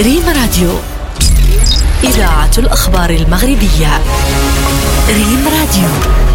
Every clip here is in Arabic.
ريم راديو، إذاعة الأخبار المغربية. ريم راديو.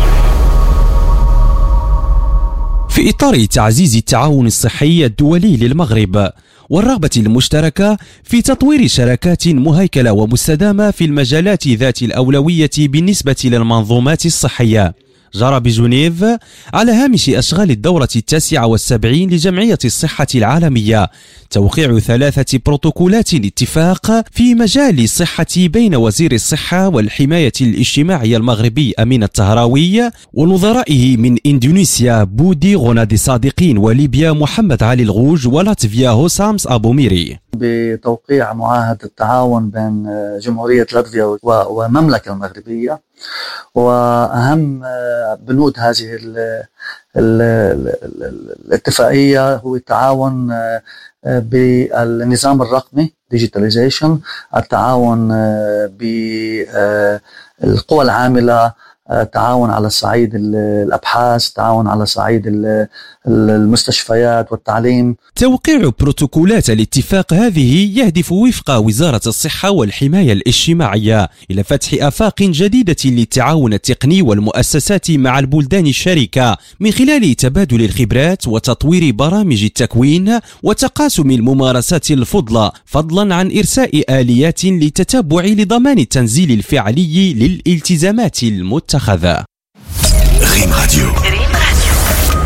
في إطار تعزيز التعاون الصحي الدولي للمغرب والرغبة المشتركة في تطوير شراكات مهيكلة ومستدامة في المجالات ذات الأولوية بالنسبة للمنظومات الصحية، جرى بجنيف على هامش أشغال الدورة 79 لجمعية الصحة العالمية توقيع 3 بروتوكولات اتفاق في مجال الصحة بين وزير الصحة والحماية الاجتماعية المغربي أمين الطهراوي ونظرائه من إندونيسيا بودي غنادي صادقين وليبيا محمد علي الغوج ولاتفيا هوسامس أبو ميري، بتوقيع معاهدة التعاون بين جمهورية لاتفيا والمملكة المغربية. وأهم بنود هذه الاتفاقية هو التعاون بالنظام الرقمي digitalization، التعاون بالقوى العاملة، تعاون على صعيد الأبحاث، تعاون على صعيد المستشفيات والتعليم. توقيع بروتوكولات الاتفاق هذه يهدف وفق وزارة الصحة والحماية الاجتماعية إلى فتح آفاق جديدة للتعاون التقني والمؤسسات مع البلدان الشركة من خلال تبادل الخبرات وتطوير برامج التكوين وتقاسم الممارسات الفضلى، فضلا عن إرساء آليات للتتبع لضمان التنزيل الفعلي للالتزامات المتخذة. ريم راديو.